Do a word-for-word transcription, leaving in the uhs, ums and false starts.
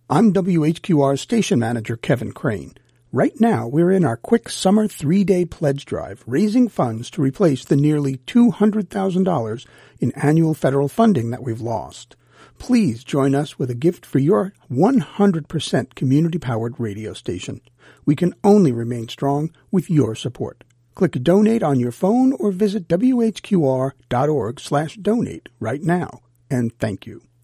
I'm W H Q R Station Manager Kevin Crane. Right now, we're in our quick summer three-day pledge drive, raising funds to replace the nearly two hundred thousand dollars in annual federal funding that we've lost. Please join us with a gift for your one hundred percent community-powered radio station. We can only remain strong with your support. Click Donate on your phone or visit W H Q R dot org slash donate right now. And thank you.